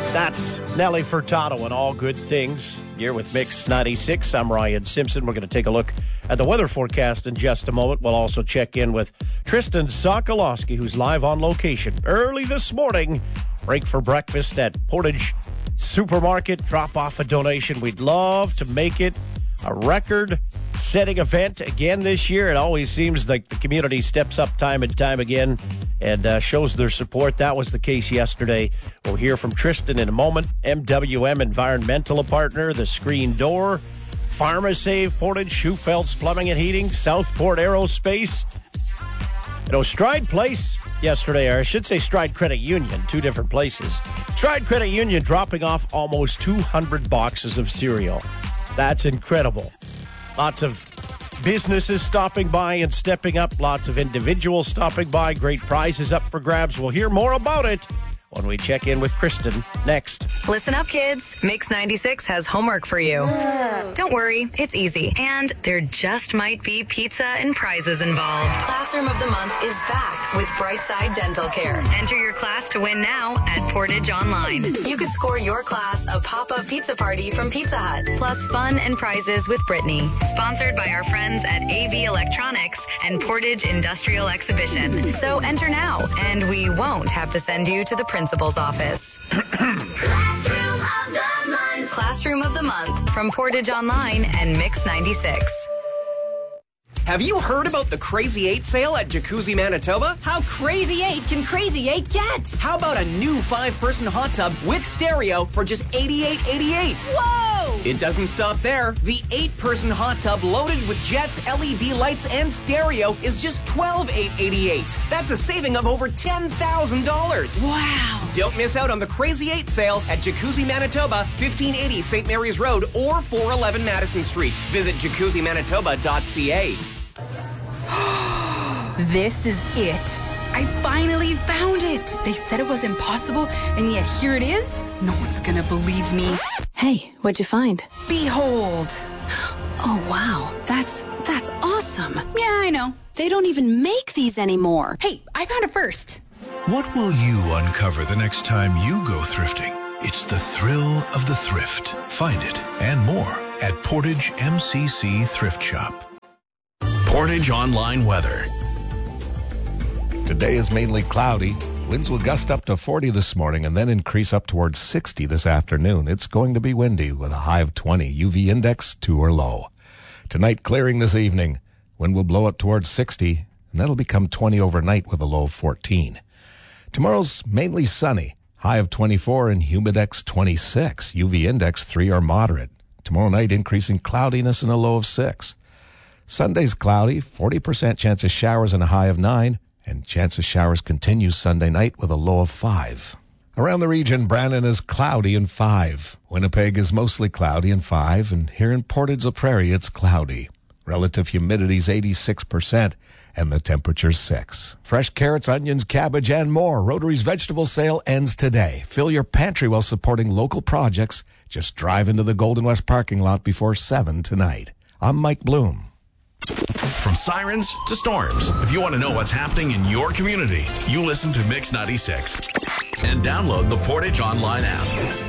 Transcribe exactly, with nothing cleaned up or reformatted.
That's Nelly Furtado and All Good Things. You're with Mix ninety-six. I'm Ryan Simpson. We're going to take a look at the weather forecast in just a moment. We'll also check in with Tristan Sokolowski, who's live on location early this morning. Break for breakfast at Portage Supermarket. Drop off a donation. We'd love to make it a record-setting event again this year. It always seems like the community steps up time and time again and uh, shows their support. That was the case yesterday. We'll hear from Tristan in a moment. M W M Environmental, a partner, The Screen Door, PharmaSave, Portage, Schufeld's Plumbing and Heating, Southport Aerospace. You know, Stride Place yesterday, or I should say Stride Credit Union, two different places. Stride Credit Union dropping off almost two hundred boxes of cereal. That's incredible. Lots of businesses stopping by and stepping up. Lots of individuals stopping by. Great prizes up for grabs. We'll hear more about it when we check in with Kristen next. Listen up, kids. Mix ninety-six has homework for you. Ugh. Don't worry, it's easy. And there just might be pizza and prizes involved. Classroom of the Month is back with Brightside Dental Care. Enter your class to win now at Portage Online. You could score your class a pop-up pizza party from Pizza Hut, plus fun and prizes with Brittany. Sponsored by our friends at A V Electronics and Portage Industrial Exhibition. So enter now, and we won't have to send you to the principal's office. Classroom of the Month. Classroom of the Month from Portage Online and Mix ninety-six. Have you heard about the Crazy eight sale at Jacuzzi Manitoba? How crazy eight can Crazy eight get? How about a new five-person hot tub with stereo for just eighty-eight eighty-eight? Whoa! It doesn't stop there. The eight-person hot tub loaded with jets, L E D lights, and stereo is just twelve eight eighty-eight. That's a saving of over ten thousand dollars. Wow! Don't miss out on the Crazy eight sale at Jacuzzi Manitoba, fifteen eighty Saint Mary's Road or four eleven Madison Street. Visit jacuzzi manitoba dot c a. This is it. I finally found it. They said it was impossible, and yet here it is. No one's gonna believe me. Hey, what'd you find? Behold. Oh, wow. That's, that's awesome. Yeah, I know. They don't even make these anymore. Hey, I found it first. What will you uncover the next time you go thrifting? It's the thrill of the thrift. Find it and more at Portage M C C Thrift Shop. Portage Online weather. Today is mainly cloudy. Winds will gust up to forty this morning and then increase up towards sixty this afternoon. It's going to be windy with a high of twenty. U V index two or low. Tonight clearing this evening. Wind will blow up towards sixty and that'll become twenty overnight with a low of fourteen. Tomorrow's mainly sunny. High of twenty-four and humidex twenty-six. U V index three or moderate. Tomorrow night increasing cloudiness and a low of six. Sunday's cloudy, forty percent chance of showers and a high of nine, and chance of showers continues Sunday night with a low of five. Around the region, Brandon is cloudy and five. Winnipeg is mostly cloudy and five, and here in Portage la Prairie, it's cloudy. Relative humidity is eighty-six percent, and the temperature's six. Fresh carrots, onions, cabbage, and more. Rotary's vegetable sale ends today. Fill your pantry while supporting local projects. Just drive into the Golden West parking lot before seven tonight. I'm Mike Bloom. From sirens to storms, if you want to know what's happening in your community, you listen to Mix ninety-six and download the Portage Online app.